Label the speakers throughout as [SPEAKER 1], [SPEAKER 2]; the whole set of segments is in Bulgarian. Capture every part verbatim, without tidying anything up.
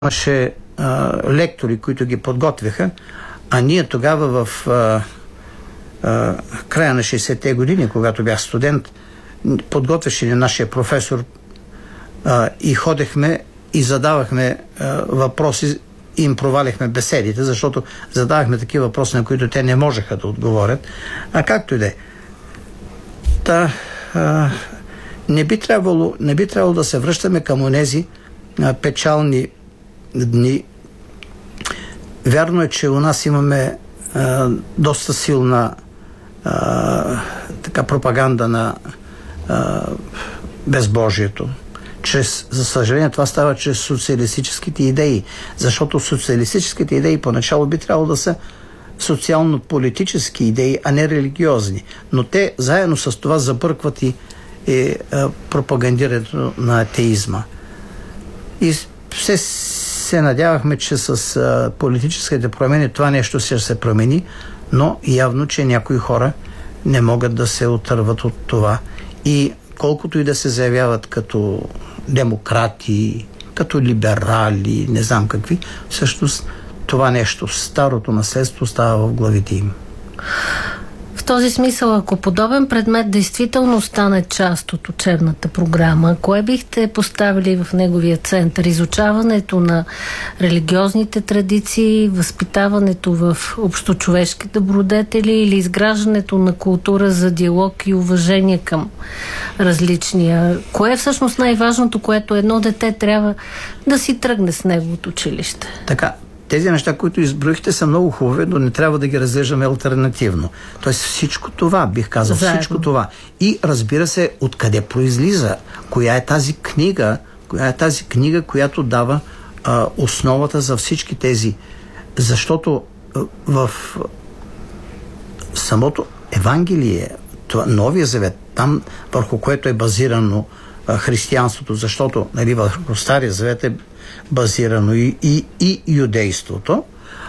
[SPEAKER 1] Имаше а, лектори, които ги подготвяха, а ние тогава в а, а, края на шейсетте години, когато бях студент, подготвяше ни нашия професор а, и ходехме и задавахме а, въпроси и им проваляхме беседите, защото задавахме такива въпроси, на които те не можеха да отговорят. А както и да е. Та, а, не би трябвало, не би трябвало да се връщаме към онези а, печални дни. Вярно е, че у нас имаме а, доста силна а, така пропаганда на а, безбожието. Чрез, за съжаление, това става чрез социалистическите идеи, защото социалистическите идеи поначало би трябвало да са социално-политически идеи, а не религиозни. Но те заедно с това забъркват и е, а, пропагандирането на атеизма. И все се надявахме, че с а, политическите промени това нещо ще се промени, но явно, че някои хора не могат да се отърват от това. И колкото и да се заявяват като демократи, като либерали, не знам какви, всъщност това нещо, старото наследство, става в главите им.
[SPEAKER 2] В този смисъл, ако подобен предмет действително стане част от учебната програма, кое бихте поставили в неговия център? Изучаването на религиозните традиции, възпитаването в общочовешки добродетели или изграждането на култура за диалог и уважение към различния? Кое е всъщност най-важното, което едно дете трябва да си тръгне с него от училище?
[SPEAKER 1] Така. Тези неща, които изброихте, са много хубави, но не трябва да ги разглеждаме алтернативно. Тоест всичко това, бих казал, Заедно. всичко това. И разбира се, откъде произлиза, коя е тази книга, коя е тази книга, която дава а, основата за всички тези. Защото а, в самото Евангелие, това, Новия Завет, там върху което е базирано а, християнството, защото нали, върху Стария Завет е базирано и, и, и юдейството.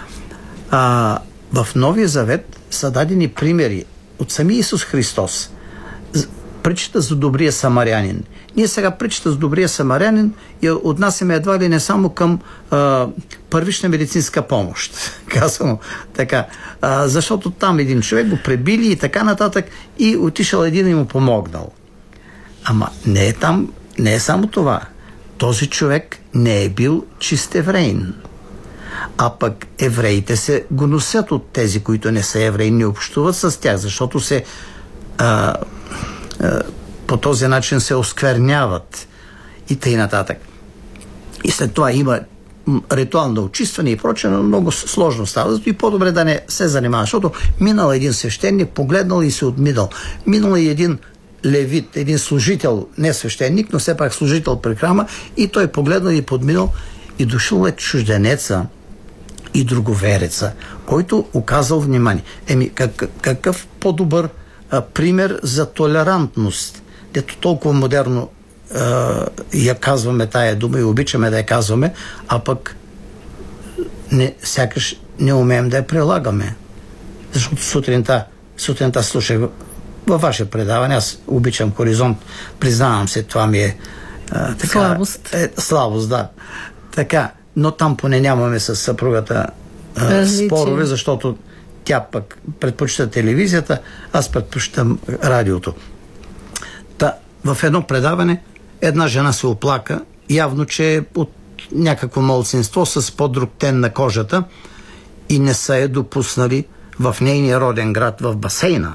[SPEAKER 1] А, в Новия Завет са дадени примери от самия Исус Христос. Притчата за добрия самарянин. Ние сега притчата за добрия самарянин я отнасяме едва ли не само към а, първична медицинска помощ. Казано така. А, защото там един човек го пребили и така нататък и отишъл един и му помогнал. Ама не е там, не е само това. Този човек не е бил чист евреин. А пък евреите се го носят от тези, които не са евреи, не общуват с тях, защото се а, а, по този начин се оскверняват и тъй нататък. И след това има ритуално очистване и прочее, но много сложно става. Зато и по-добре да не се занимава, защото минал един свещеник, погледнал и се отминал. Минал и един левит, един служител, не свещеник, но все пак служител при храма, и той погледнал и подминал и дошъл е чужденеца и друговереца, който оказал внимание. Еми, как, какъв по-добър а, пример за толерантност, дето толкова модерно а, я казваме тая дума и обичаме да я казваме, а пък не, сякаш не умеем да я прилагаме. Защото сутринта, сутринта слушах във ваше предаване, аз обичам Хоризонт, признавам се, това ми е а, така,
[SPEAKER 2] слабост.
[SPEAKER 1] Е, слабост, да. Така, но там поне нямаме с съпругата а, спорове, защото тя пък предпочита телевизията, аз предпочитам радиото. Та, в едно предаване една жена се оплака, явно, че е от някакво малцинство с по-друг тен на кожата и не са я допуснали в нейния роден град, в басейна.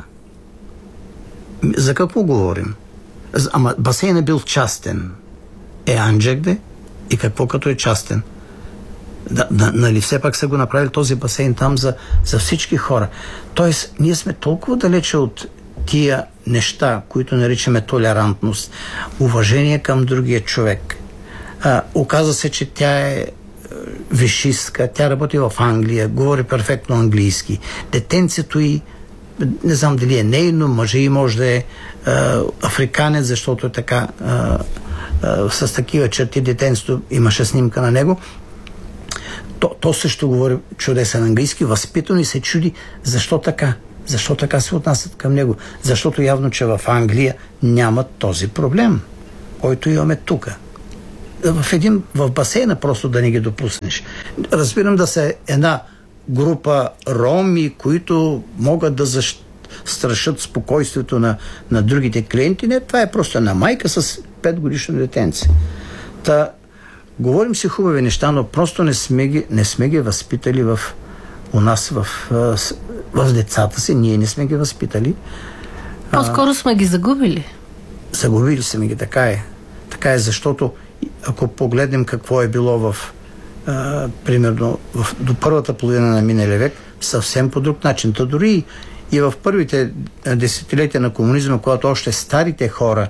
[SPEAKER 1] За какво говорим? Ама басейнът бил частен. Е, Анджегде? И какво като е частен? Да, да, нали все пак са го направили този басейн там за, за всички хора. Тоест, ние сме толкова далече от тия неща, които наричаме толерантност, уважение към другия човек. А, оказа се, че тя е висшистка, тя работи в Англия, говори перфектно английски. Детенцето й, не знам дали е нейно, мъже и може да е а, африканец, защото е така а, а, с такива черти детенството, имаше снимка на него. То, то също говори чудесен английски, възпитано и се чуди защо така. Защо така се отнасят към него? Защото явно, че в Англия няма този проблем, който имаме тук. в един в басейна просто да не ги допуснеш. Разбирам да са една група роми, които могат да застрашат спокойствието на, на другите клиенти. Не, това е просто една майка с пет годишно детенце. Та, говорим си хубави неща, но просто не сме ги, не сме ги възпитали в, у нас, в, в, в децата си. Ние не сме ги възпитали.
[SPEAKER 2] По-скоро сме ги загубили.
[SPEAKER 1] Загубили сме ги, така е. Така е, защото ако погледнем какво е било в а, примерно в, до първата половина на миналия век, съвсем по друг начин. То дори и в първите десетилетия на комунизма, когато още старите хора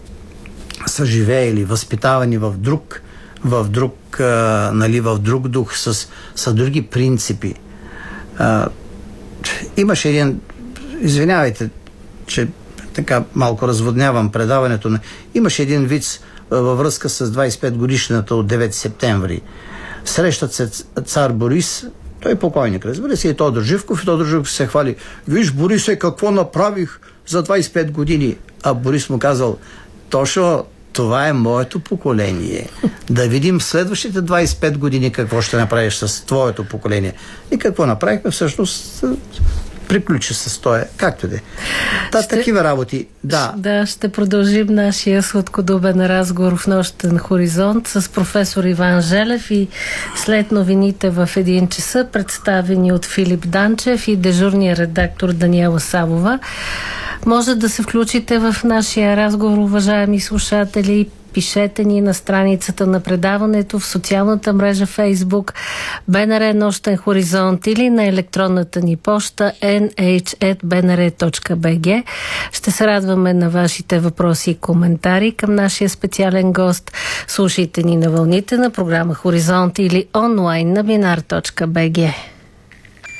[SPEAKER 1] са живеели, възпитавани в друг, в друг, а, нали, в друг дух, с, с други принципи. А, имаше един, извинявайте, че така малко разводнявам предаването, на... имаше един виц във връзка с двайсет и пет годишната от девети септември. Срещат се цар Борис, той е покойник, разбира се, и Тодор Живков, и Тодор Живков се хвали: виж, Борисе, какво направих за двайсет и пет години. А Борис му казал: Тошо, това е моето поколение. Да видим следващите двайсет и пет години какво ще направиш с твоето поколение. И какво направихме всъщност... приключи с това, както де. Та, ще, такива работи, да.
[SPEAKER 2] Да, ще продължим нашия сладкодобен разговор в Нощен хоризонт с професор Иван Желев и след новините в един часа, представени от Филип Данчев и дежурния редактор Даниела Савова. Може да се включите в нашия разговор, уважаеми слушатели. Пишете ни на страницата на предаването в социалната мрежа Facebook БНР Нощен хоризонт или на електронната ни поща ен ейч ет би ен ар точка би джи. Ще се радваме на вашите въпроси и коментари към нашия специален гост. Слушайте ни на вълните на програма Хоризонт или онлайн на бинар точка би джи.